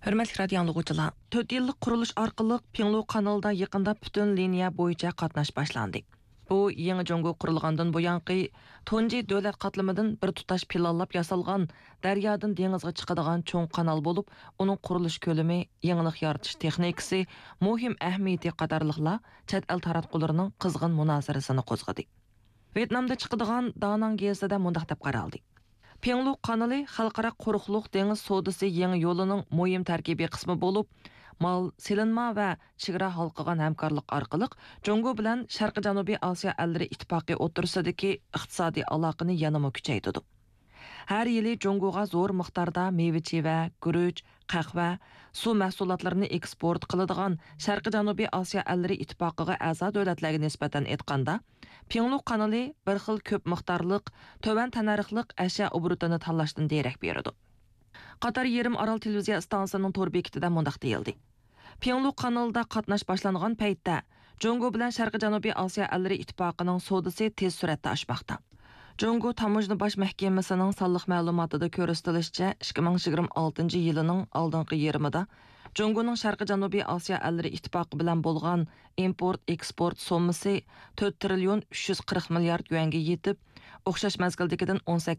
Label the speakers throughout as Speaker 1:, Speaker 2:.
Speaker 1: Hürmetli radio anlıqçılar, 4 yıllık quruluş arqılıq Pinglu kanalda yaqında bütün liniya boyunca qatnaş başlandı. Bu, yeni Jongo qurulğandan buyanqı, tunji dövlət qatlamıdan bir tutaş planlap yasalğan, daryadan dengizga chiqadigan cho'ng kanal bo'lib, uning qurilish ko'lami, yangilik yaratish texnikasi, muhim ahamiyati qatorliqlar chet el taratqullarining qizg'in munozarasini qo'zg'adi. Vyetnamda chiqadigan Danang gezida mundaq deb qaraldi. Pinglu kanalı xalqaro quruqluq dengiz sodisi yangi yo'lining muhim tarkibiy qismi bo'lib, mal, silinma va chegara halqagan hamkorlik orqali Jongo bilan Sharqi Janubiy Osiyo ellari ittifoqi o'rtasidagi iqtisodiy aloqani yanada kuchaytirdi. Har yili Jongoga zo'r miqdorda meva-cheva, guruch, qahva, suv mahsulotlarini eksport qiladigan Sharqi Janubiy Osiyo ellari ittifoqiga a'zo davlatlarga nisbatan aytganda, Pinglu kanalı bir xil ko'p miqdorliq, tovan tanarixliq ashyo obrutini tanlashdan derak beradi. Qatar Yerim Aral televiziya stansiyasining to'r bekitida mundaq deyildi. Pinglu kanalida qatnash boshlangan paytda Jongo bilan Sharqi Janubiy Osiyo ellari ittifoqining sodisi tez suratda oshmoqda. Jongo Tamojna Bosh Mahkamasining sonliq ma'lumotida ko'rsatilishicha, 2026 yilining oldingi yerimida Jongoning Sharqi Janubiy Osiyo ellari ittifoqi bilan bo'lgan import-eksport sommasi 4 trillion 340 milliard yuanga yetib, o'xshash mazgildagidan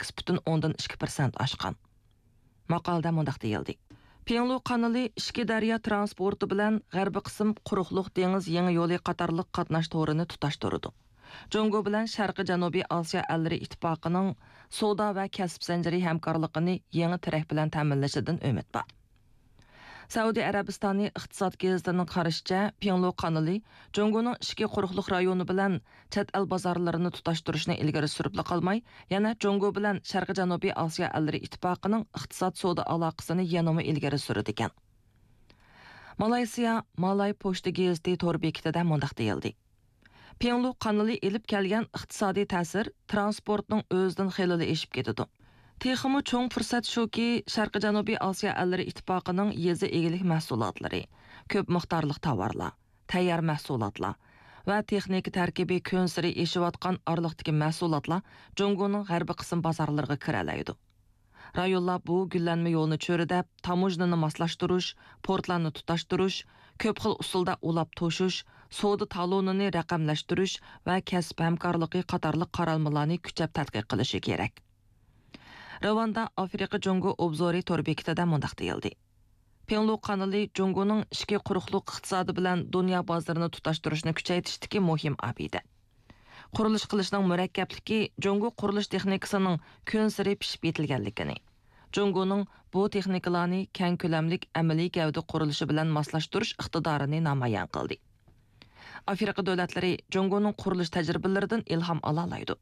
Speaker 1: 18,2% oshgan. Maqolda mundaq deyildi. Pinglu kanalı ishki daryo transporti bilan g'arbiy qism quruqliq dengiz yangi yo'li qatorliq qatnash to'rini tutashtirdi. Jongo bilan Sharqi Janubiy Osiyo ellari ittifoqining savdo va kasb zanjiri hamkorligini yangi taraf bilan ta'minlashidan umid bor. Saudiya Arabistoni iqtisod gazetining qarashicha, Pinglu kanalı Jongoning ishki quruqliq rayoni bilan chet el bozorlarini tutashtirishni ilgari surib qolmay, yana Jongo bilan Sharqi Janubiy Osiyo ellari ittifoqining iqtisod savdo aloqasini yanada ilgari suradi ekan. Malayziya Malay pochta gazeti to'r bekitida mundaq deyildi. Pinglu kanalı elib kelgan iqtisodiy ta'sir transportning o'zidan xilili eshib ketadi. Texmi cho'ng fursat shuki, Sharqi Janubiy Osiyo ellari ittifoqining yezi egilik mahsulotlari, ko'p miqdorli tovarlar, tayyor mahsulotlar va texnik tarkibi ko'nsiri eshiyotgan orliqdagi mahsulotlar Jongoning g'arbiy qism bozorlariga kiralaydi. Rayonlar bu gullanma yo'lni cho'ridab, tamojnani moslashtirish, portlarni tutashtirish, ko'p xil usulda ulab to'shish, savdo talonini raqamlashtirish va kasb hamkorligi qatorli qaralmalarni kuchab tadqiq qilishi kerak. Ravanda Afrika Jongo obzori to'r bekitida mundaq deyildi. Pinglu kanalı Jongoning ishki quruqliq iqtisodi bilan dunyo bozorini tutashtirishni kuchaytirishdagi muhim abida. Qurilish qilishning murakkabligi Jongo qurilish texnikasining ko'nsiri pishib yetilganligini, Jongoning bu texnikalarni keng ko'lamlik amaliy gavda qurilishi bilan moslashtirish iqtidorini namoyon qildi. Afrika davlatlari Jongoning qurilish tajribalaridan ilhom ola oladi.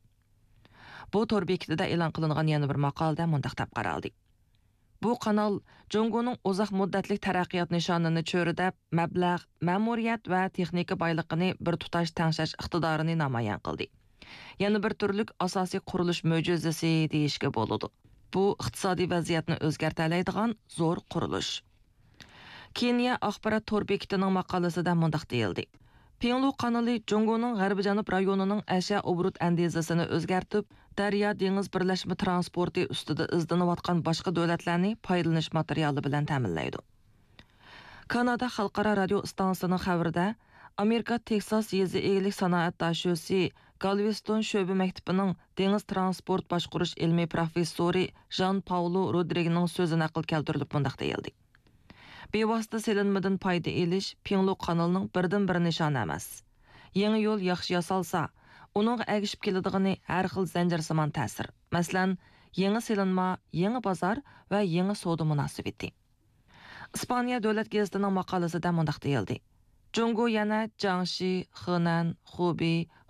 Speaker 1: Bu to'r bekitida e'lon qilingan yana bir maqolada mundaq deb qaraldi. Bu kanal Jongoning uzoq muddatli taraqqiyot nishonini cho'ridab, mablag', ma'muriyat va texnika boyligini bir tutash tangshash iqtidorini namoyon qildi. Yana bir turlik asosiy qurilish mo'jizasi deyishga bo'ladi. Bu iqtisodiy vaziyatni o'zgartiradigan zo'r qurilish. Keniya axborot to'r bekitining maqolasida mundaq deyildi. Pinglu kanalı Jongoning g'arbiy janub rayonining ashyo obrut andezasini o'zgartib, daryo dengiz birlashma transporti ustida izlanayotgan boshqa davlatlarni foydalanish materiali bilan ta'minlaydi. Kanada xalqaro radio stansiyasining xabarida Amerika Texas yezi egilik sanoat dashosi Galveston sho'ba maktabining dengiz transport boshqarish ilmiy professori Jean-Paulo Rodriguezning so'zi naql keltirilib mundaq deyildi. Bevosita silinmadan foyda elish Pinglu kanalining birdan bir nishoni emas. Yangi yo'l yaxshi yasalsa, uning agishib keladigan har xil zanjirsimon ta'sir. Masalan, yangi silinma, yangi bozor va yangi savdo munosabati. Ispaniya davlat gazetining maqolasida mundaq deyildi. Jongo yana Jiangxi, Henan, Hubei,